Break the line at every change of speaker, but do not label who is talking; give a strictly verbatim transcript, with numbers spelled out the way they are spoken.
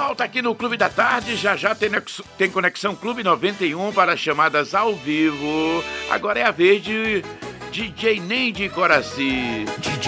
volta aqui no Clube da Tarde. Já já tem, tem Conexão Clube noventa e um para chamadas ao vivo. Agora é a vez de D J Ney de Coraci.
D J